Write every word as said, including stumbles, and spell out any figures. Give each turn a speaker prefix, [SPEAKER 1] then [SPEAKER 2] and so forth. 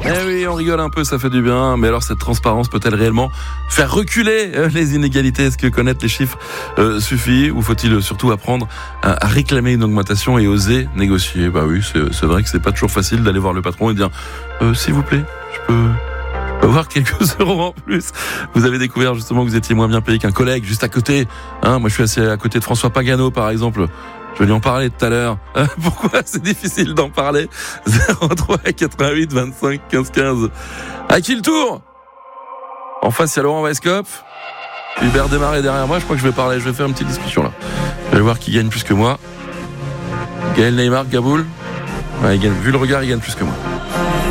[SPEAKER 1] Eh oui, on rigole un peu, ça fait du bien. Mais alors, cette transparence peut-elle réellement faire reculer euh, les inégalités ? Est-ce que connaître les chiffres euh, suffit ? Ou faut-il surtout apprendre à, à réclamer une augmentation et oser négocier ? Bah oui, c'est, c'est vrai que c'est pas toujours facile d'aller voir le patron et dire euh, « S'il vous plaît, je peux... » avoir quelques euros en plus. Vous avez découvert justement que vous étiez moins bien payé qu'un collègue juste à côté. Hein, moi, je suis assis à côté de François Pagano, par exemple. Je vais lui en parler tout à l'heure. Euh, pourquoi c'est difficile d'en parler ? zéro trois quatre-vingt-huit vingt-cinq quinze quinze. À qui le tour ? En face, il y a Laurent Weisskopf. Hubert Desmarais derrière moi. Je crois que je vais parler. Je vais faire une petite discussion là. Je vais voir qui gagne plus que moi. Gaël Neymar, Gaboul. Ouais, il gagne. Vu le regard, il gagne plus que moi.